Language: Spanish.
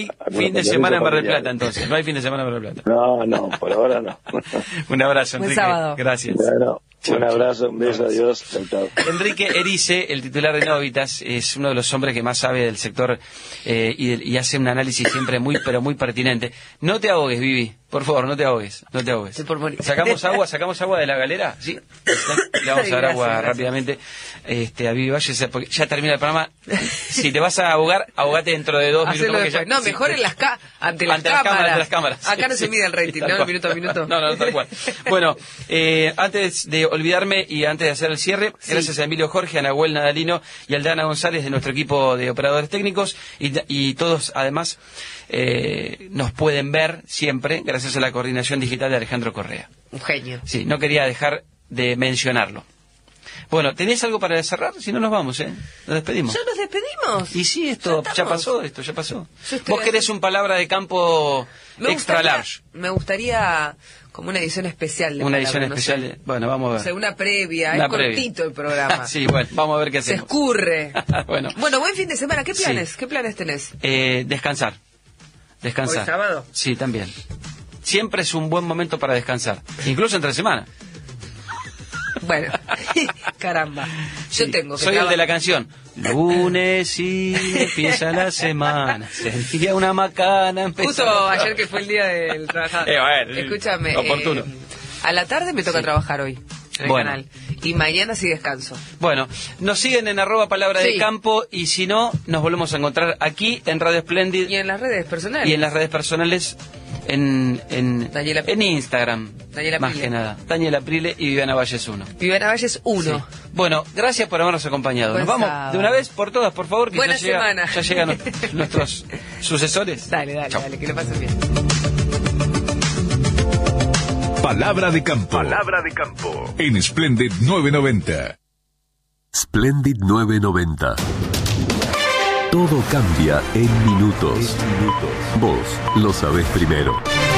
Fin de semana en Mar del Plata, entonces. No hay fin de semana en Mar del Plata. No, por ahora no. Un abrazo, Enrique. Buen sábado. Gracias. Bueno, un abrazo, un beso, adiós. Chau, chau. Enrique Erice, el titular de Novitas, es uno de los hombres que más sabe del sector y hace un análisis siempre muy, pero muy pertinente. No te ahogues, Vivi. Por favor, no te ahogues, no te ahogues. Estoy por morir. ¿Sacamos agua de la galera? Sí. Le vamos a dar agua Gracias. Rápidamente a Vivi Valle, porque ya termina el programa. Si te vas a ahogar, ahogate dentro de 2 Hacelo minutos. después. No, mejor en ante las cámaras. Acá no se mide el rating, ¿no? Minuto a minuto. No, tal cual. Bueno, antes de olvidarme y antes de hacer el cierre, gracias a Emilio Jorge, a Nahuel Nadalino y a Aldana González de nuestro equipo de operadores técnicos y todos además nos pueden ver siempre gracias a la coordinación digital de Alejandro Correa. Un genio. Sí, no quería dejar de mencionarlo. Bueno, ¿tenés algo para cerrar? Si no nos vamos, Nos despedimos. ¿Ya nos despedimos? Y sí, ya pasó. Yo Vos querés un palabra de campo extra large. Me gustaría como una edición especial de Una palabra, edición no especial. sé. Bueno, vamos a ver. O sea, una previa. Una Es previa. cortito el programa. Sí, bueno, vamos a ver qué Se hacemos. escurre. Bueno, Buen fin de semana. ¿Qué planes? Sí. ¿Qué planes tenés? Descansar. ¿Hoy sábado? Sí, también. Siempre es un buen momento para descansar, incluso entre semana. Bueno, caramba. Yo tengo que Soy el de la canción. Lunes y empieza la semana. Sentía una macana. Justo ayer que fue el día del trabajador. Bueno, Escúchame. oportuno. A la tarde me toca trabajar hoy en el canal. Y mañana sí descanso. Bueno, nos siguen en @palabra de campo y si no, nos volvemos a encontrar aquí en Radio Splendid. Y en las redes personales. Y en las redes personales en Instagram. Daniela más Prile. que nada. Daniela Prile y Viviana Valles 1. Viviana Valles 1. Sí. Bueno, gracias por habernos acompañado. Buen Nos vamos sábado. de una vez por todas, por favor, que Buena ya semana. ya llegan nuestros sucesores. Dale, Chau. que lo pasen bien. Palabra de campo. Palabra de campo. En Splendid 990. Splendid 990. Todo cambia en minutos. Vos lo sabés primero.